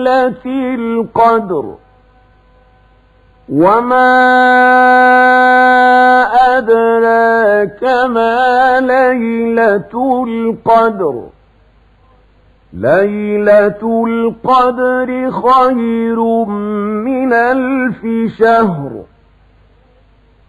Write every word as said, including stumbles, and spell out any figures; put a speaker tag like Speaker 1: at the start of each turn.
Speaker 1: ليلة القدر وما أدراك ما ليلة القدر ليلة القدر خير من ألف شهر